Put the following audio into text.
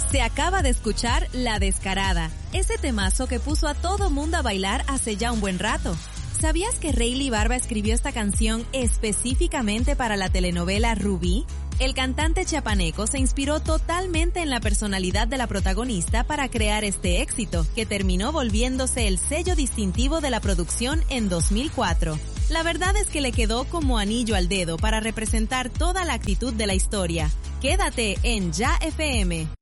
Se acaba de escuchar La Descarada, ese temazo que puso a todo mundo a bailar hace ya un buen rato. ¿Sabías que Rayleigh Barba escribió esta canción específicamente para la telenovela Rubí? El cantante chiapaneco se inspiró totalmente en la personalidad de la protagonista para crear este éxito, que terminó volviéndose el sello distintivo de la producción en 2004. La verdad es que le quedó como anillo al dedo para representar toda la actitud de la historia. Quédate en Ya FM.